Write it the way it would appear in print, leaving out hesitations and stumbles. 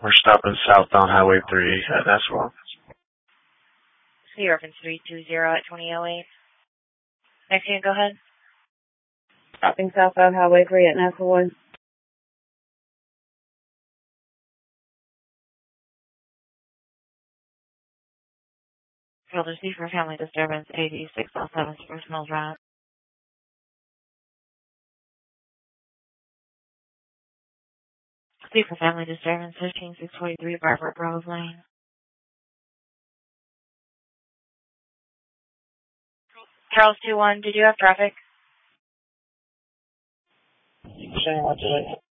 We're stopping southbound Highway 3 at Nashville. See reference 320 at 2008. Next, you can go ahead. Stopping southbound Highway 3 at Nashville. Field receive for family disturbance, 8607 Spruce Mills Drive. Receive for family disturbance, 15643 Barbara Grove Lane. Charles 21, did you have traffic? Saying what today?